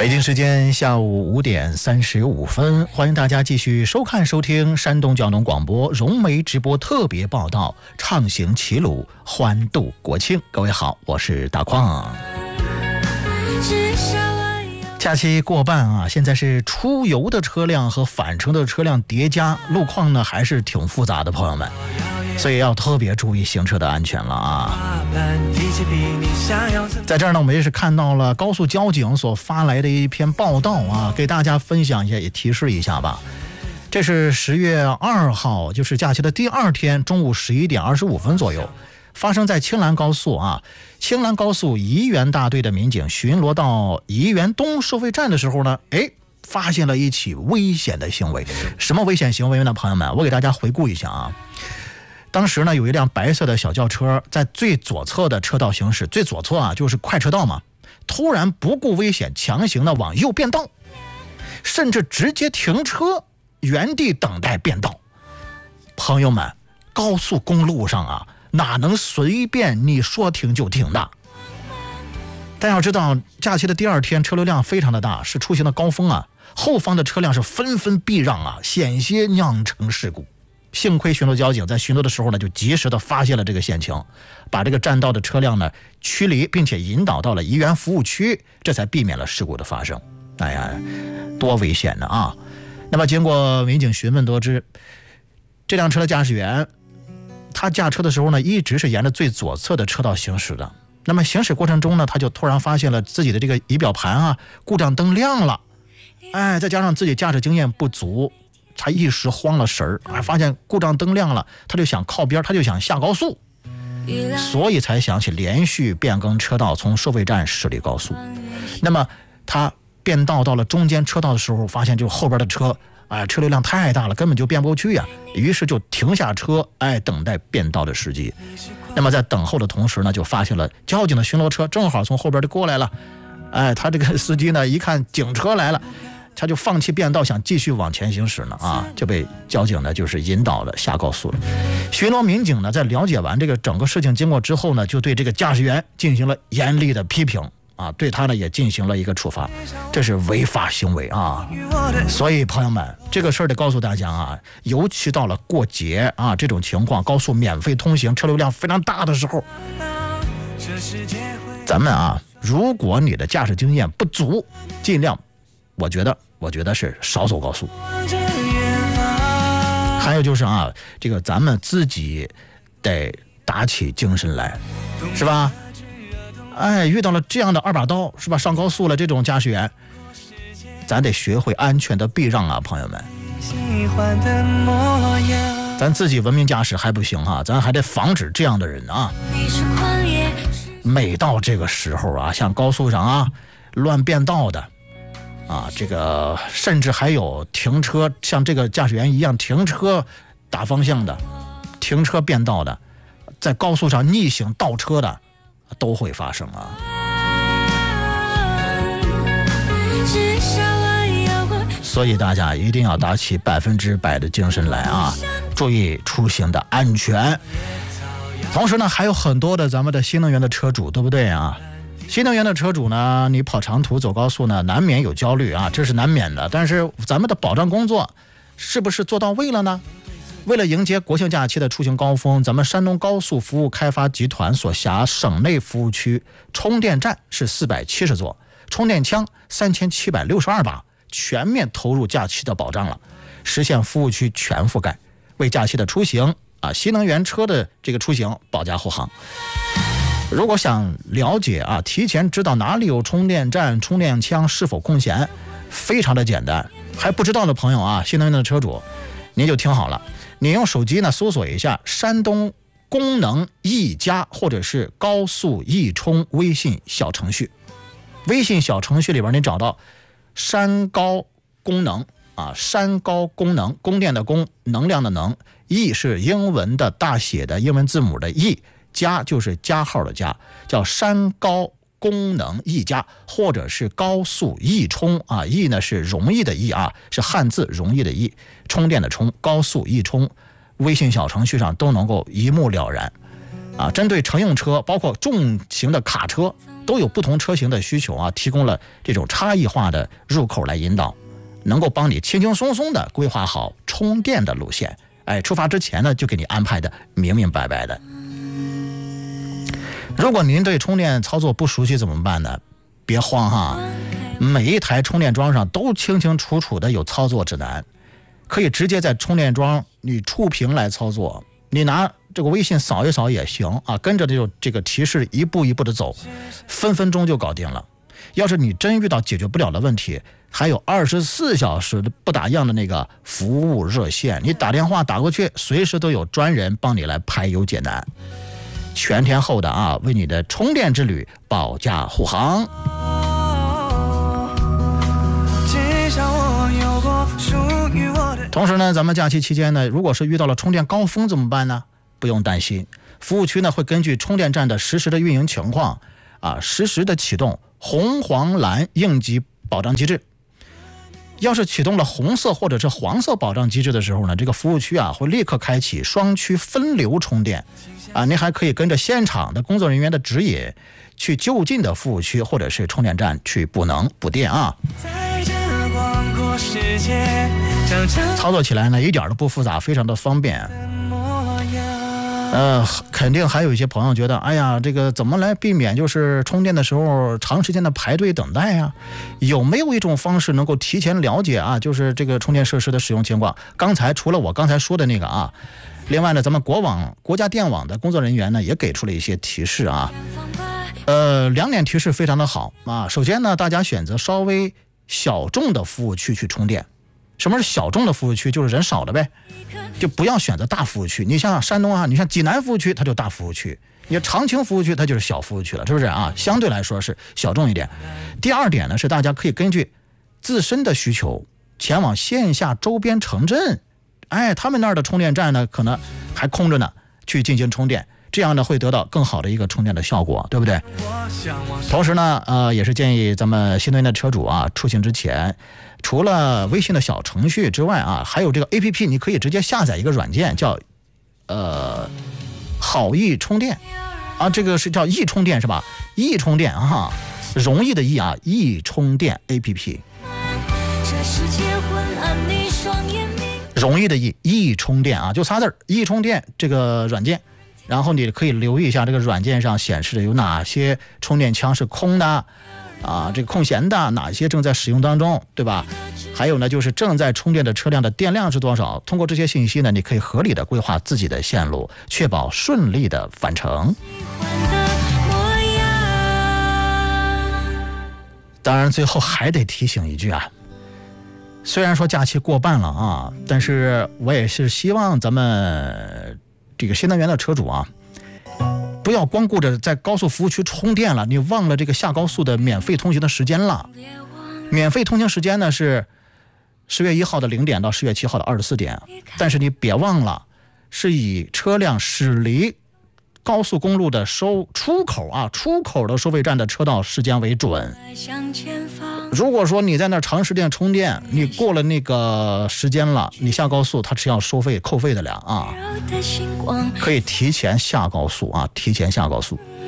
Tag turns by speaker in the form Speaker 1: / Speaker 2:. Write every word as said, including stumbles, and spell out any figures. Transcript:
Speaker 1: 北京时间下午五点三十五分，欢迎大家继续收看收听山东交通广播融媒直播特别报道，畅行齐鲁，欢度国庆。各位好，我是大矿。假期过半啊，现在是出游的车辆和返程的车辆叠加，路况呢还是挺复杂的，朋友们，所以要特别注意行车的安全了啊。在这儿呢，我们也是看到了高速交警所发来的一篇报道啊，给大家分享一下，也提示一下吧。这是十月二号，就是假期的第二天中午十一点二十五分左右，发生在青兰高速啊，青兰高速怡园大队的民警巡逻到怡园东收费站的时候呢，哎，发现了一起危险的行为。什么危险行为呢？朋友们，我给大家回顾一下啊。当时呢，有一辆白色的小轿车在最左侧的车道行驶，最左侧啊就是快车道嘛，突然不顾危险，强行的往右变道，甚至直接停车，原地等待变道。朋友们，高速公路上啊，哪能随便你说停就停的？但要知道，假期的第二天车流量非常的大，是出行的高峰啊，后方的车辆是纷纷避让啊，险些酿成事故。幸亏巡逻交警在巡逻的时候呢，就及时的发现了这个险情，把这个占道的车辆呢驱离，并且引导到了怡园服务区，这才避免了事故的发生。哎呀，多危险呢啊！那么经过民警询问得知，这辆车的驾驶员他驾车的时候呢，一直是沿着最左侧的车道行驶的。那么行驶过程中呢，他就突然发现了自己的这个仪表盘啊故障灯亮了，哎，再加上自己驾驶经验不足，他一时慌了神儿，还发现故障灯亮了，他就想靠边，他就想下高速，所以才想起连续变更车道，从收费站驶离高速。那么他变道到了中间车道的时候，发现就后边的车，哎，车流量太大了，根本就变不过去呀、啊，于是就停下车，哎，等待变道的时机。那么在等候的同时呢，就发现了交警的巡逻车正好从后边就过来了，哎，他这个司机呢，一看警车来了，他就放弃变道，想继续往前行驶呢啊，就被交警呢就是引导了下高速了。巡逻民警呢在了解完这个整个事情经过之后呢，就对这个驾驶员进行了严厉的批评啊，对他呢也进行了一个处罚，这是违法行为啊。所以朋友们，这个事儿得告诉大家啊，尤其到了过节啊这种情况，高速免费通行，车流量非常大的时候，咱们啊，如果你的驾驶经验不足，尽量。我觉得，我觉得是少走高速。还有就是啊，这个咱们自己得打起精神来，是吧？哎，遇到了这样的二把刀，是吧？上高速了，这种驾驶员，咱得学会安全的避让啊，朋友们。咱自己文明驾驶还不行啊，咱还得防止这样的人啊。每到这个时候啊，像高速上啊，乱变道的。啊，这个甚至还有停车，像这个驾驶员一样停车打方向的，停车变道的，在高速上逆行倒车的，都会发生啊。所以大家一定要打起百分之百的精神来啊，注意出行的安全。同时呢，还有很多的咱们的新能源的车主，对不对啊？新能源的车主呢，你跑长途走高速呢，难免有焦虑啊，这是难免的。但是咱们的保障工作是不是做到位了呢？为了迎接国庆假期的出行高峰，咱们山东高速服务开发集团所辖省内服务区充电站是四百七十座，充电枪三千七百六十二把，全面投入假期的保障了，实现服务区全覆盖，为假期的出行啊，新能源车的这个出行保驾护航。如果想了解啊，提前知道哪里有充电站、充电枪是否空闲，非常的简单。还不知道的朋友啊，新能源的车主，您就听好了，你用手机呢搜索一下山东功能易家或者是高速易充微信小程序，微信小程序里边你找到山高功能啊，山高功能，供电的供，能量的能，易是英文的大写的英文字母的易。加就是加号的加，叫山高功能易家，或者是高速易充啊，易呢是容易的易啊，是汉字容易的易，充电的充，高速易充，微信小程序上都能够一目了然啊，针对乘用车包括重型的卡车都有不同车型的需求啊，提供了这种差异化的入口来引导，能够帮你轻轻松松的规划好充电的路线。哎，出发之前呢就给你安排的明明白白的。如果您对充电操作不熟悉怎么办呢？别慌哈，每一台充电桩上都清清楚楚的有操作指南，可以直接在充电桩你触屏来操作，你拿这个微信扫一扫也行啊，跟着这种这个提示一步一步的走，分分钟就搞定了。要是你真遇到解决不了的问题，还有二十四小时不打烊的那个服务热线，你打电话打过去，随时都有专人帮你来排忧解难，全天候的啊，为你的充电之旅保驾护航。同时呢，咱们假期期间呢，如果是遇到了充电高峰怎么办呢？不用担心，服务区呢会根据充电站的实时的运营情况啊，实时的启动红黄蓝应急保障机制。要是启动了红色或者是黄色保障机制的时候呢，这个服务区啊会立刻开启双区分流充电啊，您还可以跟着现场的工作人员的指引，去就近的服务区或者是充电站去补能补电啊。操作起来呢一点都不复杂，非常的方便。呃，肯定还有一些朋友觉得，哎呀，这个怎么来避免就是充电的时候长时间的排队等待啊？有没有一种方式能够提前了解啊？就是这个充电设施的使用情况？刚才除了我刚才说的那个啊，另外呢，咱们国网国家电网的工作人员呢也给出了一些提示啊。呃，两点提示非常的好啊。首先呢，大家选择稍微小众的服务区去充电。什么是小众的服务区？就是人少的呗，就不要选择大服务区。你像山东啊，你像济南服务区，它就大服务区；你长青服务区，它就是小服务区了，是不是啊？相对来说是小众一点。第二点呢，是大家可以根据自身的需求前往线下周边城镇，哎，他们那儿的充电站呢，可能还空着呢，去进行充电。这样呢会得到更好的一个充电的效果，对不对？同时呢，呃，也是建议咱们新能源的车主啊，出行之前，除了微信的小程序之外啊，还有这个 A P P， 你可以直接下载一个软件，叫呃好易充电啊，这个是叫易充电是吧？易充电啊，容易的易啊，易充电 A P P。容易的易，易充电啊，就仨字儿，易充电这个软件。然后你可以留意一下这个软件上显示的有哪些充电枪是空的啊，这个空闲的，哪些正在使用当中，对吧？还有呢，就是正在充电的车辆的电量是多少。通过这些信息呢，你可以合理的规划自己的线路，确保顺利的返程。当然，最后还得提醒一句啊，虽然说假期过半了啊，但是我也是希望咱们这个新能源的车主啊，不要光顾着在高速服务区充电了，你忘了这个下高速的免费通行的时间了。免费通行时间呢是十月一号的零点到十月七号的二十四点，但是你别忘了，是以车辆驶离高速公路的收出口啊，出口的收费站的车道时间为准。如果说你在那长时间充电，你过了那个时间了，你下高速它是要收费扣费的了啊，可以提前下高速啊，提前下高速。